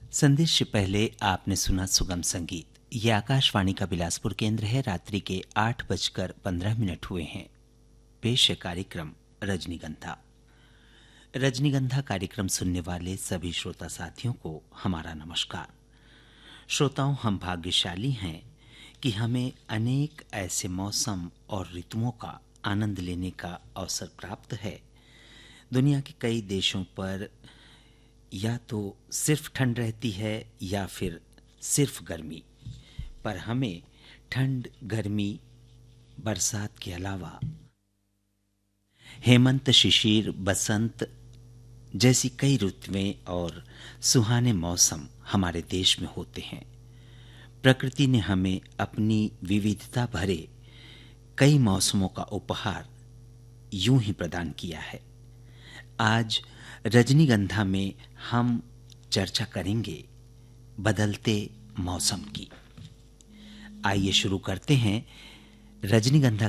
संदेश से पहले आपने सुना सुगम संगीत। ये आकाशवाणी का बिलासपुर केंद्र है। रात्रि के 8:15 हुए हैं। पेश है कार्यक्रम रजनीगंधा। रजनीगंधा कार्यक्रम सुनने वाले सभी श्रोता साथियों को हमारा नमस्कार। श्रोताओं, हम भाग्यशाली हैं कि हमें अनेक ऐसे मौसम और ऋतुओं का आनंद लेने का अवसर प्राप्त है। दुनिया के कई देशों पर या तो सिर्फ ठंड रहती है या फिर सिर्फ गर्मी, पर हमें ठंड, गर्मी, बरसात के अलावा हेमंत, शिशिर, बसंत जैसी कई ऋतुएं और सुहाने मौसम हमारे देश में होते हैं। प्रकृति ने हमें अपनी विविधता भरे कई मौसमों का उपहार यूं ही प्रदान किया है। आज रजनीगंधा में हम चर्चा करेंगे बदलते मौसम की। आइए शुरू करते हैं रजनीगंधा